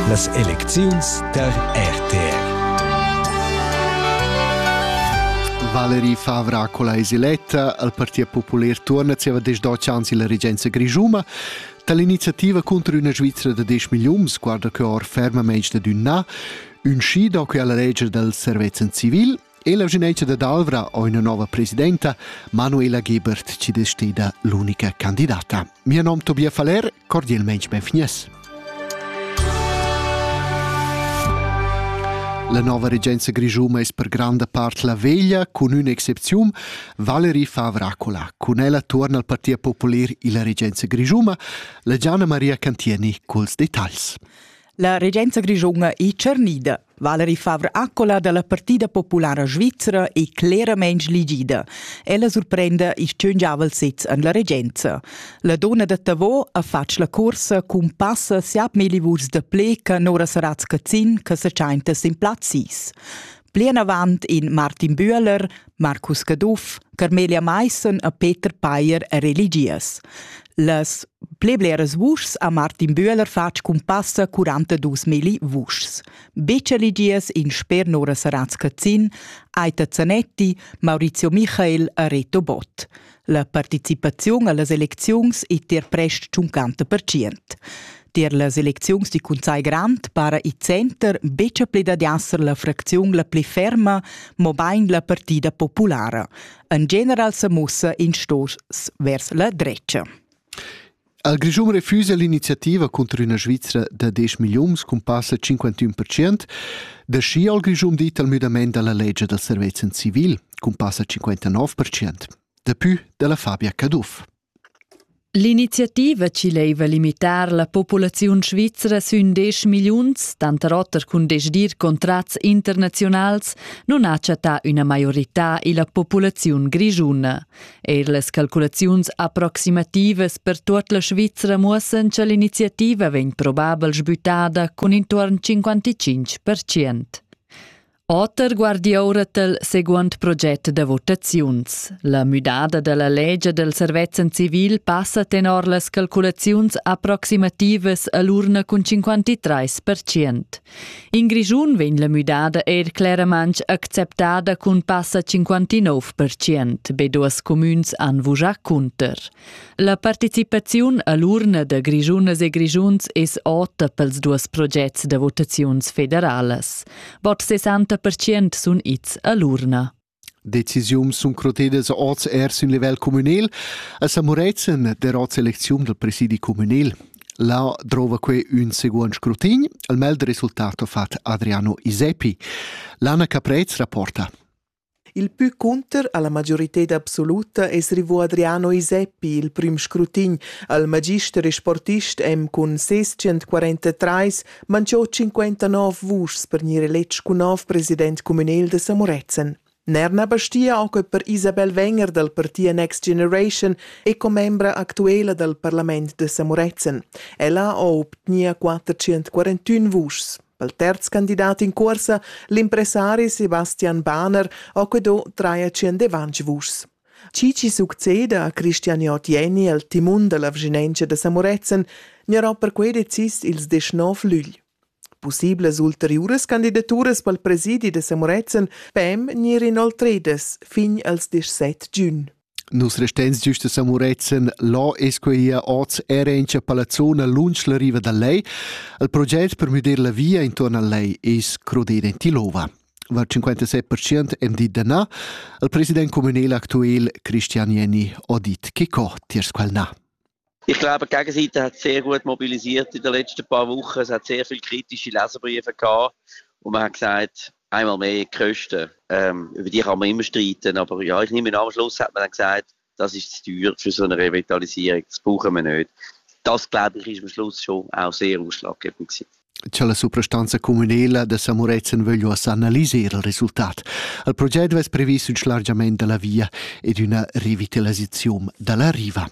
Las elecziuns der RTR. Valerie Favre-Accola es eletta, il Partito Popolare torna a des 12 anni la regenza Grischuma. Dall'iniziativa contro una Svizzera de 10 milioni, guarda che or fermamente d'un na, un sci dopo alla legge del servizio civil, e la Ginecia de Dalvra ha una nuova presidenta, Manuela Gebert, ci destida l'unica candidata. Mio nome Tobia Faller, cordialmente benvenuti. La nuova regenza Grischuma è per grande parte la veglia, con un'eccezione, Valerie Favre-Accola. Con ella torna al Partito Popolare e la regenza Grischuma, la Gianna Maria Cantieni con i dettagli. La regenza Grischuna è cernida. Valerie Favre-Accola della Partida Popolare Svizzera è chiaramente ligida. Ella sorprende il sciungiavel sitz en la regenza. La donna de Tavò ha fatto la corsa con passa siap millivurs de ple che nora saraz cazzin che se ciainta sin platsis. Plien avant in Martin Bühler, Markus Gaduff, Carmelia Meissen e Peter Payer religies. Les plebleres vuschs a Martin Bühler fac cum passa 42.000 vuschs. Becce ligies in sper nora saraz cazzin, Aita Zanetti, Maurizio Michael e Reto Bott. La participazione alle elezioni è ter prest 50%. Der las elecziuns di Consai Grand para i center beccia pleda di essere la frazione la più ferma, ma bain la Partida Popolare. In general se mussa in stos vers la dreccia. Al Grischum refusa l'iniziativa contro una Svizzera de 10 milioni, con passa 51%. Da sci al Grischum dit al mudament della legge del servizio civil, con passa 59%. Da più della Fabia Caduff. L'iniziativa ci leva limitar la popolazione svizzera su 10 milioni, tanto rotter con desdir contrats internazionals, non accetta una majorità e la popolazione grischuna. E le calcolazioni approximative per tutta la Svizzera muossen che l'iniziativa ven probabel sbutada con intorno 55%. Otter guardi ora del seguente progetto de votaziuns. La mudada della legge del servizio civil passa tenor las calculaziuns approximatives all'urna con 53%. In Grischun ven la mudada claramente acceptada con passa 59%, be duas communs han vuja conter. La participazione all'urna de Grischunas e Grischuns es alta pels duas progetti de votaziuns federales. Bot 60% sun its all'urna. Decisioni sunt crotedes oz sul livello comunale, a Samurezen der oz elezione del presidio comunale. La trova que un secondo scrutinio, al mel risultato fat Adriano Isepi. Lana Caprez rapporta. Il più counter alla maggiorità assoluta es rivo Adriano Isepi, il prim scrutin, al magister e sportist con 643, mangiò 59 vuschs per nire letsch con 9 president comunale de Samurezen. Nerna bastia anche per Isabel Wenger del Partito Next Generation e come membra attuale del Parlamento de Samurezen. Ella ha ottenuto 441 vuschs. Pel terzo candidato in corsa, l'impresario Sebastian Bahner ha quedò 320 vuschs. Ci succede a Christian Jotieni al timon della Vginencia de Samurezen, n'era per quei decis ils 19 luglio. Possibles ulteriores candidaturas pel presidi de Samurezen pem n'ir inoltredes fin als 17 giugno. Nus restens giusta Samurezen, là esqueia oz erencha palazzona lunch la riva da lei. Il progetto per muder la via intorno a lei es crodere in Tilova. Var 57% hem dit dana. Il president comunale aktuell Christian Jenny ha dit che co tiers quel na. Ich glaube, die Gegenseite hat sehr gut mobilisiert in den letzten paar Wochen. Es hat sehr viele kritische Leserbriefe gehabt. Und man hat gesagt, einmal mehr die Kosten. Über die kann man immer streiten. Aber ja, ich nehme an, am Schluss hat man dann gesagt, das ist zu teuer für so eine Revitalisierung. Das brauchen wir nicht. Das, glaube ich, ist am Schluss schon auch sehr ausschlaggebend gewesen. C'è la soprastanza comunale de Samurezen voglio analizzare il risultato. Il progetto è previsto un slargamento della via ed una rivitalizzazione della riva.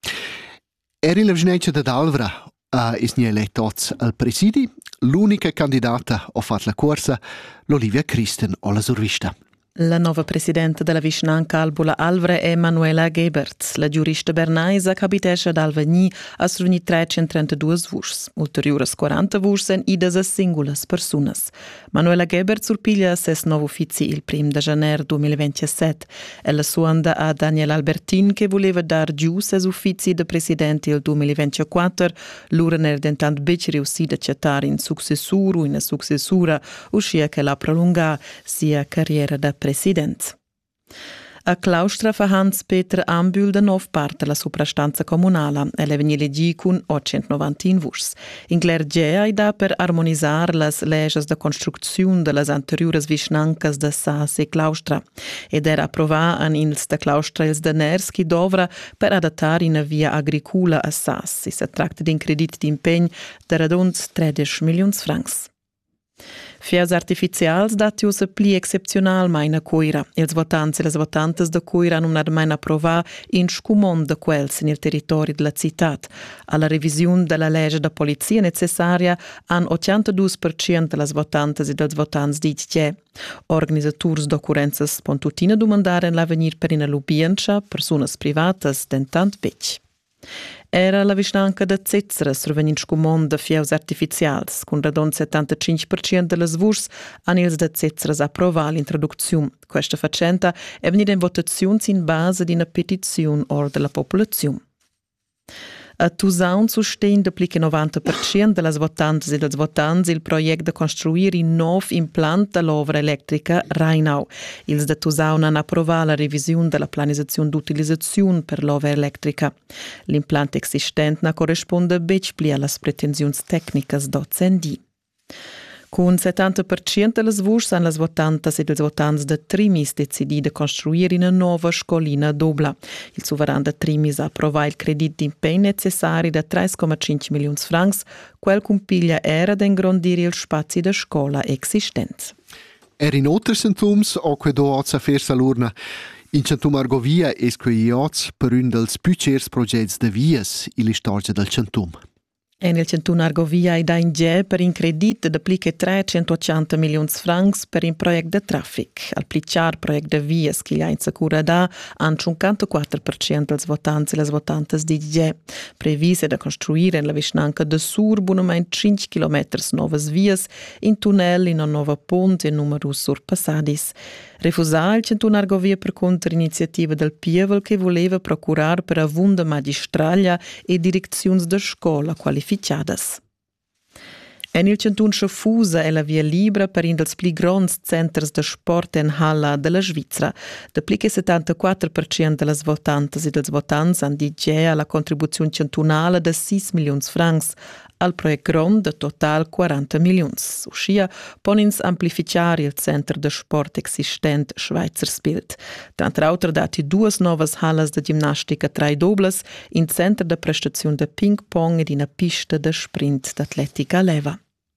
Eri la Vginecia de Dalvra is nie eletto al presidi. L'unica candidata ha fatto la corsa, l'Olivia Christen, alla survista. La nova presidenta della Vischnaunca Albula Alvre è Manuela Gebert. La giurista bernaisa capitesce ad Alvagni a srugni 332 vurs. Ulteriores 40 vurs en idas a singulas personas. Manuela Gebert surpiglia ses nuovo uffizi il 1 janeiro 2027. Ella suanda a Daniel Albertin che voleva dar giù ses uffizi de presidente il 2024. L'ura ner dentant bec riuscida accettare in successur o in successura uscia che la prolunga sia carriera da president. A claustra fa Hans-Peter Ambül da nov parte la soprastanza comunala. Ella vegni leggi con 891 vurs. In clergea i da per armonisar las leges de construcziun de las anteriores vischnancas de Sas e claustra. Ed era approvà an ils de claustra ils de Nerski dovra per adattar in via agricula a Sas. Si tracta di un credit d'impegn de radund 13 milions francs. Fies artificials datius a pli excepcional mai na Coira. Els votants e les votantes de Coira han unat mai approvà in scumon de quels in il territori de la citat. Alla revisiun de la legge de polizia necessaria han 82% de les votantes e dels votants dit che. Organisaturs d'occurrenzas pontutina domandaren l'avenir per ina lubiencha, personas privatas dentant bec. Era la vischnaunca da Zetzra survenin scumon de fieus artificials, cun radon 75% de las vurs han ils da Zetzras approvà l'introducziun. Questa facenta è venida in votaziuns in base di una petiziun or de la popolaziun. A Tusaun sustegn de plica 90% de las votantes e dels votants il project de construir un nov implant de l'ovra electrica Rheinau. Ils de Tusaun han approvà la revisiun de la planizaziun d'utilizzaziun per l'ovra electrica. L'implant existent na corresponde bec pli a las pretensiuns tecnicas d'Ozendi. Con 70% de las vurs han las votantas e dels votants de Trimis decidi de construir una nova scolina dobla. Il soveran de Trimis ha approvat il credit d'impegn necessari de 3,5 milions francs, quel cumpiglia era de ingrondir il spazi de scola existent. In other centums o que do oz a fersa l'urna. In centum Argovia es que ioz per un dels püchers projets de vias il-istorgia del centum. En il centun Argovia i da in ge per in credit de plica 380 milions francs per in project de traffic. Al plicar project de vias che gli ha in sicura da han 54% dels votants e les votantes di ge. Previse da construire in la vischnaunca de sur bunamein 5 kilometers novas vias, in tunnel in un nova pont e numerus surpassadis. Refusà il centun Argovia per contra iniziativa del Pievel che voleva procurar per avunda magistraglia e direcziuns de scola qualificadas. En il centun Schafusa è la via libera per in dels pli gronds centers de sport en halla de la Svizra. De plica 74% de las votantes e dels votants han dit ge alla contribuzione centunala de 6 milions francs, al project grond de total 40 milions. Uscia ponins amplificar il center de sport existent Schweizerspielt. Tra l'altro dati duas novas hallas de gimnastica trai dobles, in center de prestazione de ping-pong ed in a pista de sprint d'atletica leva.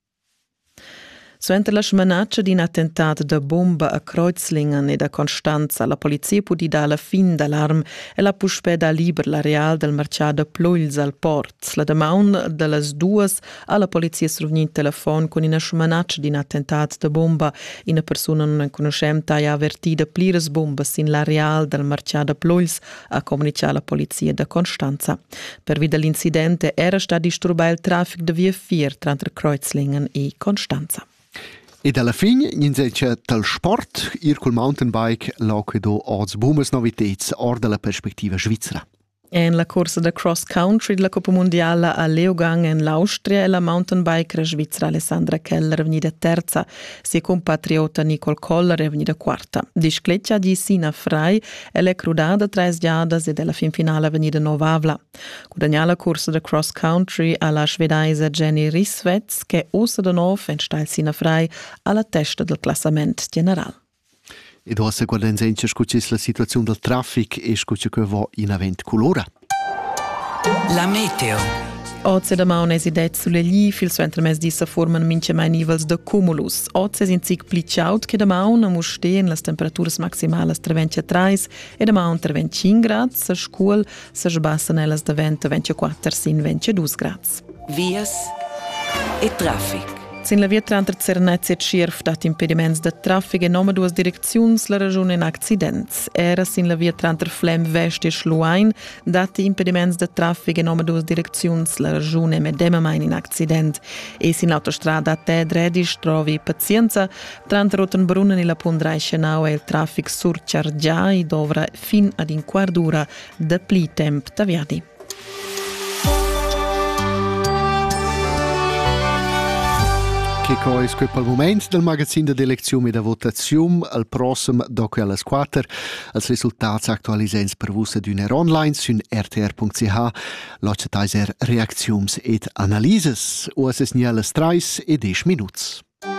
Suenter la smanaccia di un attentat de bomba a Kreuzlingen e da Constanza, la polizia pudi da la fin d'alarm e la puspeda liber l'areal del marciada Plugls al port. La demaun de las duas alla polizia survegni in telefon con una smanaccia di un attentat de bomba. Una persona non conoscemta ha avvertida plires bombas in l'areal del marciada Plugls a comunicare la polizia de Constanza. Per via dell'incidente era sta disturbar il traffic de via 4 tra Kreuzlingen e Constanza. E alla fine, invece del sport, ir col mountainbike, che do oz bumes novitets or della perspectiva svizzera. En la corsa de cross country della Coppa Mondiale a Leogang in l'Austria e la mountainbiker svizzera Alessandra Keller è venuta terza, sia compatriota Nicole Koller è venuta quarta. Di scleccia di Sina Frei e le crudada 3 giadas e della fin finale è venuta novavla. Guadagna la corsa de cross country alla svedese Jenny Rissvets che usa de nov en stai Sina Frei alla testa del classament generale. E dopo se guardano la situazione del traffico e scucci che va in avent colora. La meteo. Oggi da maun es idet sulle gli fil suentre mes di sa forman mince mai nivels de cumulus. Oggi es in sig pli ciaut che da maun amus stehen las temperaturas maximales tra 23 e da maun tra 25 grads, sa scuol sa sbassan elas da 24 sin 22 grads. Vias e traffic. Sin la via tra Cernez e Schirf dat impediments de traffic e nome duas direcziuns la ragione in accidents. Era sin la via tra Flem Vest e Schluain dat impediments de traffic e nome duas direcziuns la ragione medema main in accident. E sin l'autostrada Ted Redis trovi pazienza tra Rotenbrunnen e la Pundreischenau e il traffic surchargiai dovra fin ad in quardura de pli temp taviadi. Che cois que pel moment del magazin de elezione e de votazione al prossimo dopo alle 4. Els resultats actualisents per vus d'uner online sun rtr.ch. Lotgetaiser reacziums et analises. Uas es nie alles 3 e 10 minuts.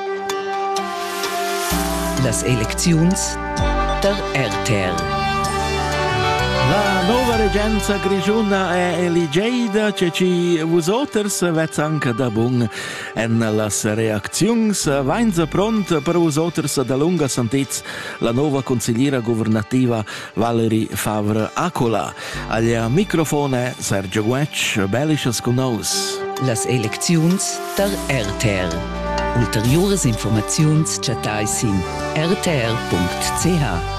Las elecziuns der RTR. La nuova regenza grigiuna è eligeida, che ci vosoters vets anche da bun. En las reaczions vainza pront per vosoters da lunga sentiz la nuova consigliera governativa Valerie Favre-Acola. Agli microfone Sergio Guetsch, bellisches con nos. Las elecziuns der RTR. Ulteriores informaziuns chatais in rtr.ch.